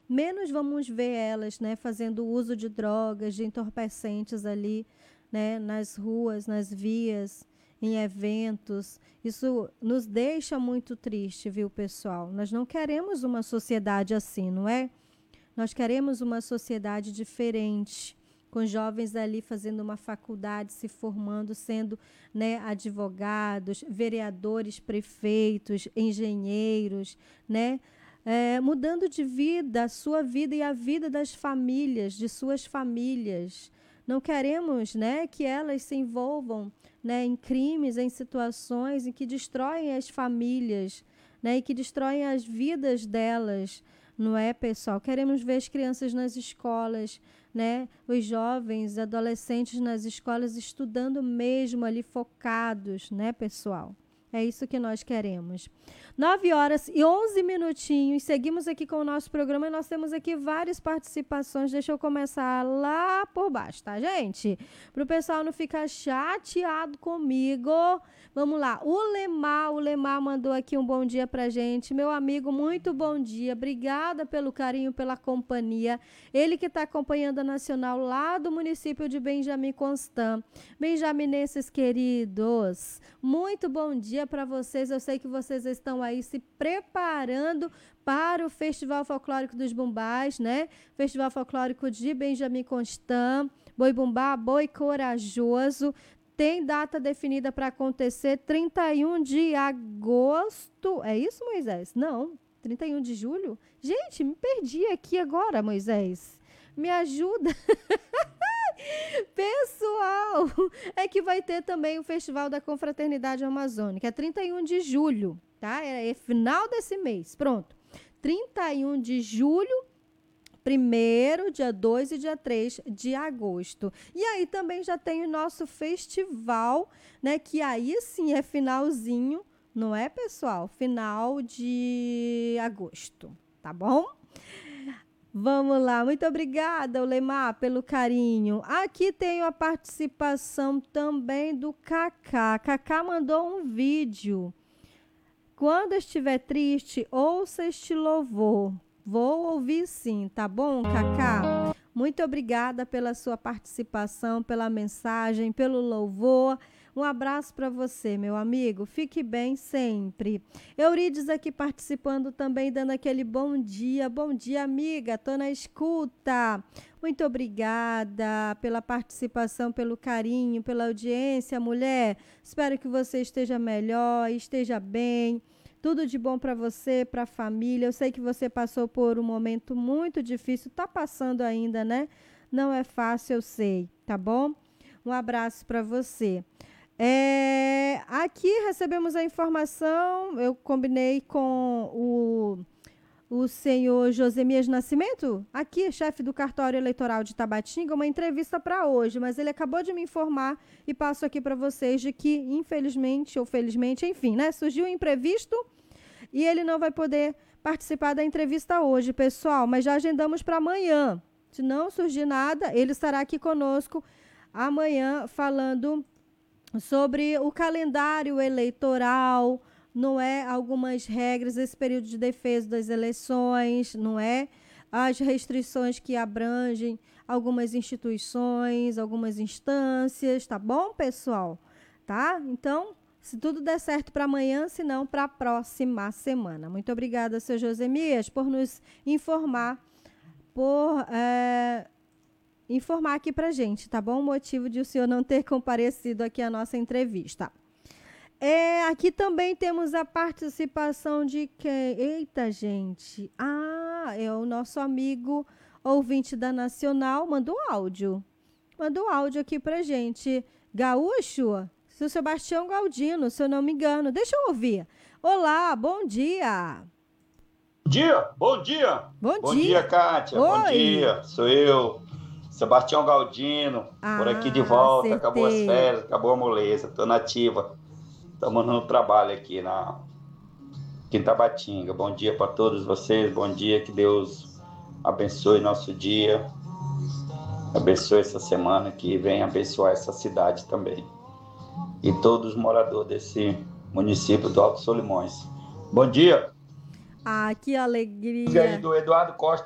menos vamos ver elas, né, fazendo uso de drogas, de entorpecentes ali, né, nas ruas, nas vias, em eventos. Isso nos deixa muito triste, viu, pessoal? Nós não queremos uma sociedade assim, não é? Nós queremos uma sociedade diferente, com jovens ali fazendo uma faculdade, se formando, sendo, né, advogados, vereadores, prefeitos, engenheiros, né? Mudando de vida, a sua vida e a vida das famílias, de suas famílias. Não queremos, né, que elas se envolvam, né, em crimes, em situações em que destroem as famílias, né, e que destroem as vidas delas. Não é, pessoal? Queremos ver as crianças nas escolas, né? Os jovens, adolescentes nas escolas estudando mesmo ali focados, né, pessoal? É isso que nós queremos. 9h11. Seguimos aqui com o nosso programa e nós temos aqui várias participações. Deixa eu começar lá por baixo, tá, gente? Para o pessoal não ficar chateado comigo. Vamos lá. O Lemar mandou aqui um bom dia pra gente. Meu amigo, muito bom dia. Obrigada pelo carinho, pela companhia. Ele que está acompanhando a Nacional lá do município de Benjamin Constant. Benjaminenses queridos, muito bom dia para vocês. Eu sei que vocês estão aí se preparando para o Festival Folclórico dos Bumbás, né? Festival Folclórico de Benjamin Constant. Boi Bumbá, boi corajoso. Tem data definida para acontecer 31 de agosto. É isso, Moisés? Não, 31 de julho? Gente, me perdi aqui agora, Moisés. Me ajuda. Pessoal, é que vai ter também o Festival da Confraternidade Amazônica. É 31 de julho, tá? É final desse mês. Pronto. 31 de julho, 1º, dia 2 e dia 3 de agosto. E aí também já tem o nosso festival, né? Que aí sim é finalzinho, não é, pessoal? Final de agosto, tá bom? Vamos lá, muito obrigada, Lemar, pelo carinho. Aqui tem a participação também do Cacá. Cacá mandou um vídeo. Quando estiver triste, ouça este louvor. Vou ouvir sim, tá bom, Cacá? Muito obrigada pela sua participação, pela mensagem, pelo louvor. Um abraço para você, meu amigo. Fique bem sempre. Eurides aqui participando também, dando aquele bom dia. Bom dia, amiga. Tô na escuta. Muito obrigada pela participação, pelo carinho, pela audiência, mulher. Espero que você esteja melhor, esteja bem. Tudo de bom para você, para a família. Eu sei que você passou por um momento muito difícil. Tá passando ainda, né? Não é fácil, eu sei, tá bom? Um abraço para você. Aqui recebemos a informação, eu combinei com o senhor Josemias Nascimento, aqui, chefe do cartório eleitoral de Tabatinga, uma entrevista para hoje, mas ele acabou de me informar e passo aqui para vocês de que, infelizmente ou felizmente, enfim, né, surgiu um imprevisto e ele não vai poder participar da entrevista hoje, pessoal, mas já agendamos para amanhã. Se não surgir nada, ele estará aqui conosco amanhã falando sobre o calendário eleitoral, não é? Algumas regras, esse período de defesa das eleições, não é? As restrições que abrangem algumas instituições, algumas instâncias, tá bom, pessoal? Tá? Então, se tudo der certo para amanhã, se não, para a próxima semana. Muito obrigada, seu Josemias, por nos informar, informar aqui pra gente, tá bom? O motivo de o senhor não ter comparecido aqui à nossa entrevista. Aqui também temos a participação de quem? Eita, gente. É o nosso amigo ouvinte da Nacional. Mandou áudio. Mandou áudio aqui pra gente. Gaúcho? Seu Sebastião Galdino, se eu não me engano. Deixa eu ouvir. Olá, bom dia. Bom dia. Bom dia, Kátia. Oi. Bom dia. Sou eu, Sebastião Galdino, por aqui de volta. Acertei. Acabou as férias, acabou a moleza, tô nativa. Estamos no trabalho aqui em Tabatinga. Bom dia para todos vocês, bom dia, que Deus abençoe nosso dia, abençoe essa semana, que venha abençoar essa cidade também. E todos os moradores desse município do Alto Solimões. Bom dia! Que alegria! E aí, do Eduardo Costa.